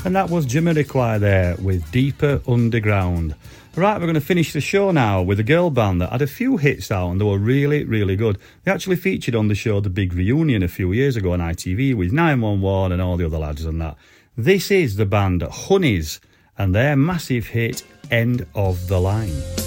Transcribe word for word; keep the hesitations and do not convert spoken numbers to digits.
And that was Jamiroquai there with Deeper Underground. Right, we're going to finish the show now with a girl band that had a few hits out and they were really, really good. They actually featured on the show The Big Reunion a few years ago on I T V with nine one one and all the other lads and that. This is the band Honeys and their massive hit, End of the Line.